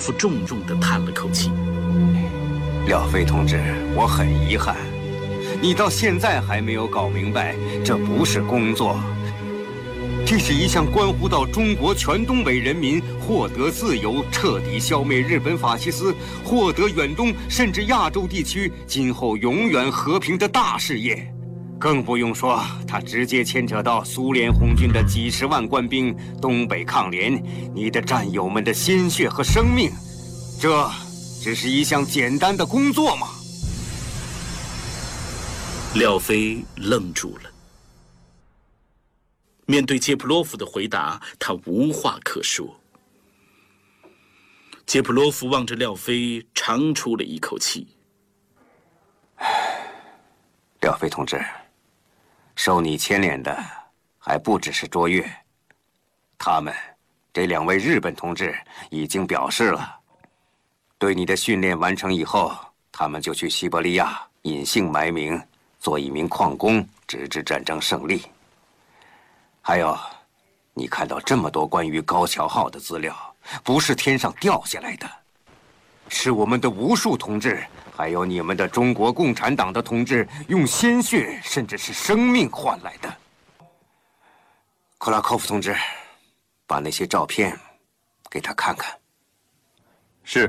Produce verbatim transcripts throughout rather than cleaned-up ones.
夫重重地叹了口气：“ 廖飞同志，我很遗憾，你到现在还没有搞明白，这不是工作，这是一项关乎到中国全东北人民获得自由、彻底消灭日本法西斯、获得远东甚至亚洲地区今后永远和平的大事业。更不用说，它直接牵扯到苏联红军的几十万官兵、东北抗联、你的战友们的鲜血和生命。这只是一项简单的工作吗？” 廖飞愣住了。面对杰普洛夫的回答，他无话可说。杰普洛夫望着廖飞，长出了一口气：“ 廖飞同志，受你牵连的还不只是卓越，他们这两位日本同志已经表示了，对你的训练完成以后，他们就去西伯利亚隐姓埋名，做一名矿工，直至战争胜利。还有，你看到这么多关于高桥号的资料，不是天上掉下来的，是我们的无数同志，还有你们的中国共产党的同志用鲜血甚至是生命换来的。克拉科夫同志，把那些照片给他看看。” 是。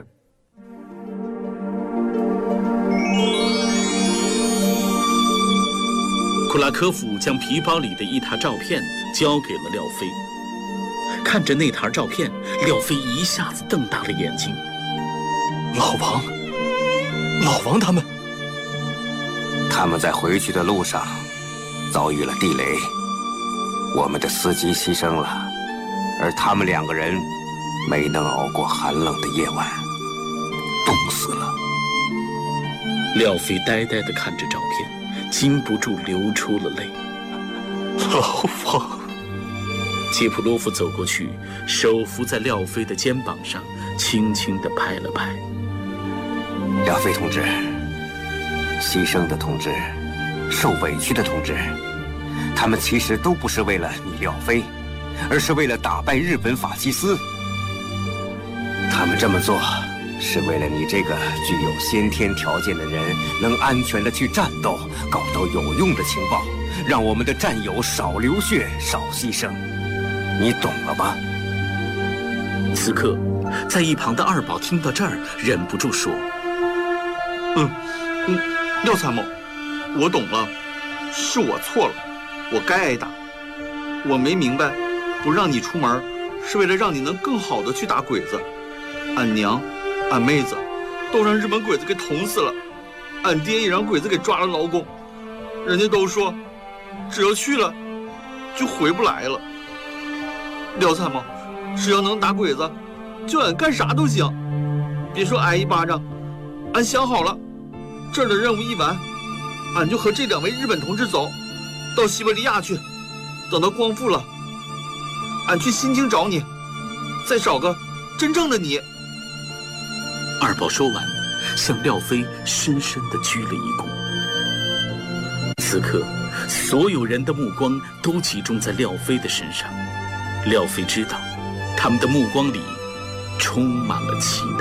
库拉科夫将皮包里的一沓照片交给了廖飞。看着那沓照片，廖飞一下子瞪大了眼睛。 老王，老王他们， 他们在回去的路上遭遇了地雷，我们的司机牺牲了，而他们两个人没能熬过寒冷的夜晚，冻死了。 廖飞呆呆地看着照片，禁不住流出了泪。 老王， 杰普洛夫走过去，手扶在廖飞的肩膀上，轻轻地拍了拍。 廖飞同志，牺牲的同志，受委屈的同志，他们其实都不是为了你廖飞，而是为了打败日本法西斯。他们这么做，是为了你这个具有先天条件的人能安全地去战斗，搞到有用的情报，让我们的战友少流血、少牺牲。你懂了吗？ 此刻，在一旁的二宝听到这儿，忍不住说：“ 嗯嗯，廖参谋，我懂了，是我错了，我该挨打。我没明白，不让你出门，是为了让你能更好的去打鬼子。俺娘、俺妹子，都让日本鬼子给捅死了。俺爹也让鬼子给抓了劳工。人家都说，只要去了，就回不来了。廖参谋，只要能打鬼子，就俺干啥都行。别说挨一巴掌，俺想好了，这儿的任务一完，俺就和这两位日本同志走，到西伯利亚去。等到光复了，俺去新京找你，再找个真正的你。” 二宝说完，向廖飞深深地鞠了一躬。此刻，所有人的目光都集中在廖飞的身上。廖飞知道，他们的目光里充满了期待。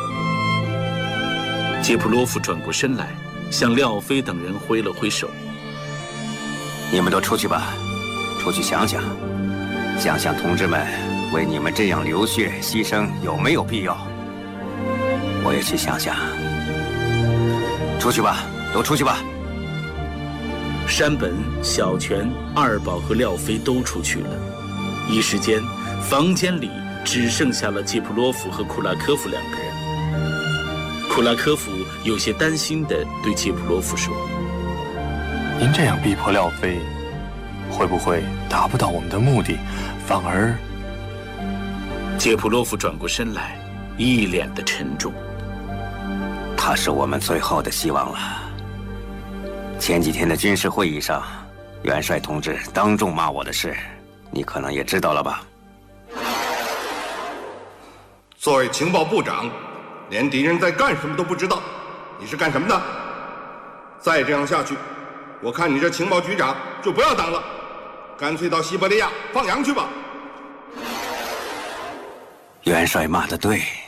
杰普洛夫转过身来，向廖飞等人挥了挥手：“ 你们都出去吧，出去想想，想想同志们为你们这样流血牺牲有没有必要？我也去想想。出去吧，都出去吧。” 山本、小泉、二宝和廖飞都出去了。一时间，房间里只剩下了杰普洛夫和库拉科夫两个人。库拉科夫有些担心地对杰普洛夫说：“ 您这样逼迫廖飞，会不会达不到我们的目的，反而……” 杰普洛夫转过身来，一脸的沉重。 他是我们最后的希望了。前几天的军事会议上，元帅同志当众骂我的事，你可能也知道了吧？ 作为情报部长，连敌人在干什么都不知道，你是干什么的？再这样下去，我看你这情报局长就不要当了，干脆到西伯利亚放羊去吧。 元帅骂得对。